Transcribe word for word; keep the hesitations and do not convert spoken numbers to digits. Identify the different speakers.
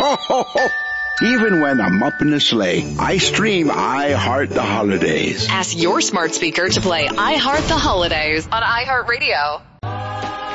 Speaker 1: ho, ho, ho. Even when I'm up in the sleigh, I stream I Heart the Holidays.
Speaker 2: Ask your smart speaker to play I Heart the Holidays on iHeartRadio.